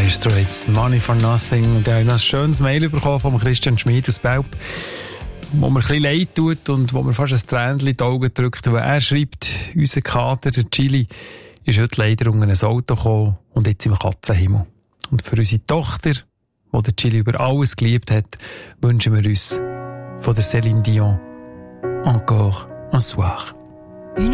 Dire Straits, Money for Nothing. Und da habe ich noch ein schönes Mail bekommen von Christian Schmid aus Belp, wo mir ein bisschen leid tut und wo mir fast ein Tränchen in die Augen drückt. Weil er schreibt, unser Kater, der Chili, ist heute leider unter ein Auto gekommen und jetzt im Katzenhimmel. Und für unsere Tochter, die der Chili über alles geliebt hat, wünschen wir uns von der Céline Dion encore un soir.